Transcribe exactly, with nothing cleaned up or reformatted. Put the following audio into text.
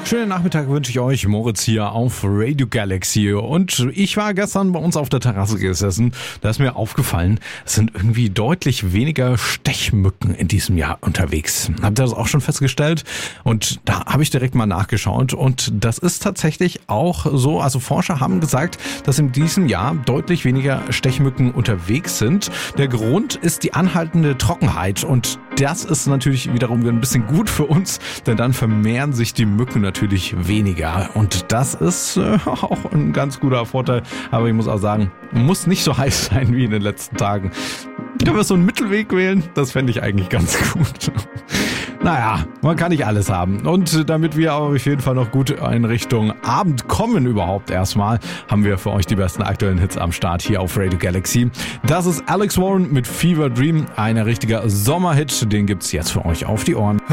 Schönen Nachmittag wünsche ich euch, Moritz hier auf Radio Galaxy. Und ich war gestern bei uns auf der Terrasse gesessen. Da ist mir aufgefallen, es sind irgendwie deutlich weniger Stechmücken in diesem Jahr unterwegs. Habt ihr das auch schon festgestellt? Und da habe ich direkt mal nachgeschaut. Und das ist tatsächlich auch so. Also Forscher haben gesagt, dass in diesem Jahr deutlich weniger Stechmücken unterwegs sind. Der Grund ist die anhaltende Trockenheit. Und das ist natürlich wiederum ein bisschen gut für uns, denn dann vermehren sich die Mücken natürlich weniger. Und das ist äh, auch ein ganz guter Vorteil. Aber ich muss auch sagen, muss nicht so heiß sein wie in den letzten Tagen. Können wir so einen Mittelweg wählen? Das fände ich eigentlich ganz gut. Naja, man kann nicht alles haben. Und damit wir aber auf jeden Fall noch gut in Richtung Abend kommen überhaupt erstmal, haben wir für euch die besten aktuellen Hits am Start hier auf Radio Galaxy. Das ist Alex Warren mit Fever Dream, ein richtiger Sommerhit. Den gibt's jetzt für euch auf die Ohren.